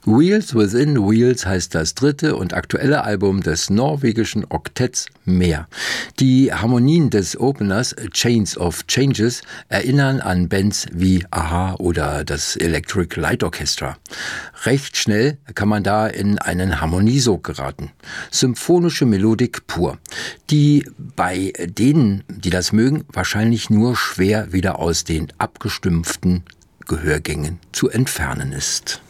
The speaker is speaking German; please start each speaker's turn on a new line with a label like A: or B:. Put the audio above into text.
A: Wheels Within Wheels heißt das dritte und aktuelle Album des norwegischen Oktetts Mehr. Die Harmonien des Openers Chains of Changes erinnern an Bands wie a-ha oder das Electric Light Orchestra. Recht schnell kann man da in einen Harmoniesog geraten. Symphonische Melodik pur, die bei denen, die das mögen, wahrscheinlich nur schwer wieder aus den abgestumpften Gehörgängen zu entfernen ist.